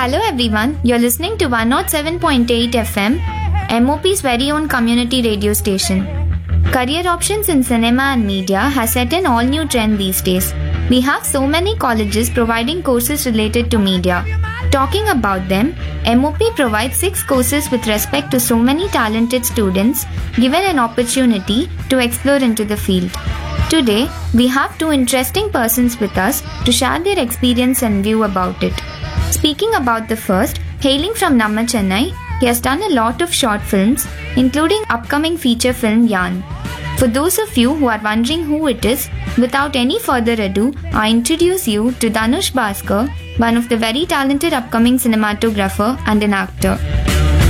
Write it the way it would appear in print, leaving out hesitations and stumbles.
Hello everyone, you're listening to 107.8 FM, MOP's very own community radio station. Career options in cinema and media has set an all-new trend these days. We have so many colleges providing courses related to media. Talking about them, MOP provides 6 courses with respect to so many talented students given an opportunity to explore into the field. Today, we have 2 interesting persons with us to share their experience and view about it. Speaking about the first, hailing from Namma Chennai, he has done a lot of short films, including upcoming feature film Yan. For those of you who are wondering who it is, without any further ado, I introduce you to Dhanush Bhaskar, one of the very talented upcoming cinematographer and an actor.